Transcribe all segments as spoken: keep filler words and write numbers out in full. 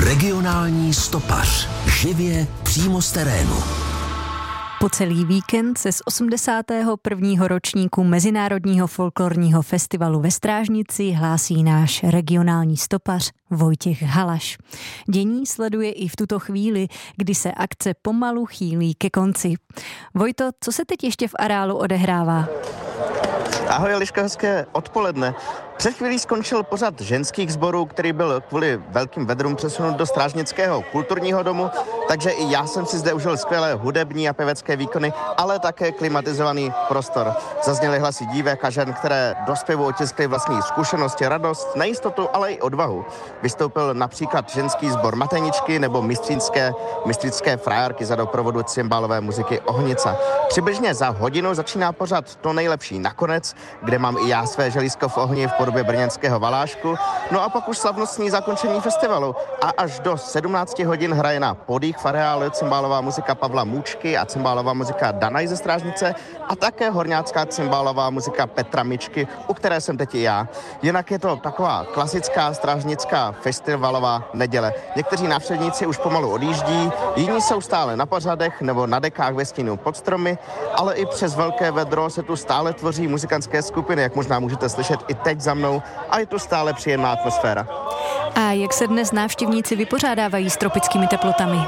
Regionální stopař. Živě přímo z terénu. Po celý víkend se z osmdesátého prvního ročníku Mezinárodního folklorního festivalu ve Strážnici hlásí náš regionální stopař Vojtěch Halaš. Dění sleduje i v tuto chvíli, kdy se akce pomalu chýlí ke konci. Vojto, co se teď ještě v areálu odehrává? Ahoj, Eliško, hezké odpoledne. Před chvílí skončil pořad ženských sborů, který byl kvůli velkým vedrům přesunut do Strážnického kulturního domu, takže i já jsem si zde užil skvělé hudební a pěvecké výkony, ale také klimatizovaný prostor. Zazněly hlasy dívek a žen, které do zpěvu otiskly vlastní zkušenosti, radost, nejistotu, ale i odvahu. Vystoupil například ženský sbor Mateničky nebo mistřínské, mistřické frajárky za doprovodu cymbálové muziky Ohnica. Přibližně za hodinu začíná pořad To nejlepší nakonec, kde mám i já své želízko v ohni v podobě brněnského Valášku. No a pak už slavnostní zakončení festivalu. A až do sedmnácti hodin hraje na podích v areálu cymbálová muzika Pavla Můčky a cymbálová muzika Danaj ze Strážnice a také horňácká cymbálová muzika Petra Mičky, u které jsem teď i já. Jinak je to taková klasická strážnická festivalová neděle. Někteří návštěvníci už pomalu odjíždí, jiní jsou stále na pořadech nebo na dekách ve stínu pod stromy, ale i přes velké vedro se tu stále tvoří muzikantské skupiny, jak možná můžete slyšet i teď za mnou, a je tu stále příjemná atmosféra. A jak se dnes návštěvníci vypořádávají s tropickými teplotami?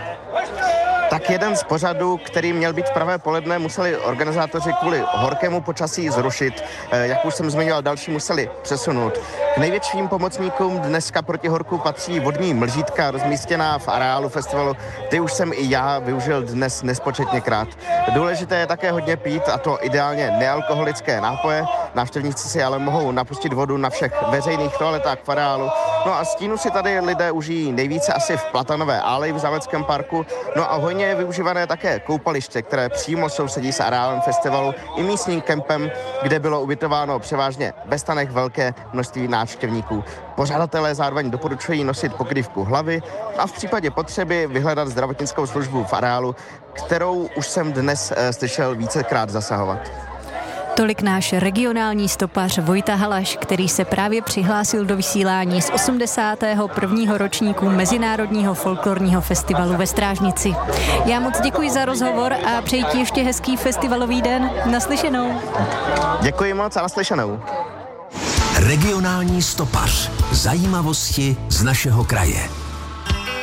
Tak jeden z pořadů, který měl být v pravé poledne, museli organizátoři kvůli horkému počasí zrušit. Jak už jsem zmiňoval, další museli přesunout. K největším pomocníkům dneska proti horku patří vodní mlžítka rozmístěná v areálu festivalu. Ty už jsem i já využil dnes nespočetněkrát. Důležité je také hodně pít, a to ideálně nealkoholické nápoje. Návštěvníci si ale mohou napustit vodu na všech veřejných toaletách v areálu. No a stínu si tady lidé užijí nejvíce asi v Platanové aleji v Zámeckém parku. No a hojně je využívané také koupaliště, které přímo sousedí s areálem festivalu i místním kempem, kde bylo ubytováno převážně ve stanech velké množství návštěvníků. Pořadatelé zároveň doporučují nosit pokrývku hlavy a v případě potřeby vyhledat zdravotnickou službu v areálu, kterou už jsem dnes e, slyšel vícekrát zasahovat. Tolik náš regionální stopař Vojta Halaš, který se právě přihlásil do vysílání z osmdesátého prvního ročníku Mezinárodního folklorního festivalu ve Strážnici. Já moc děkuji za rozhovor a přeji ti ještě hezký festivalový den. Naslyšenou. Děkuji moc a naslyšenou. Regionální stopař. Zajímavosti z našeho kraje.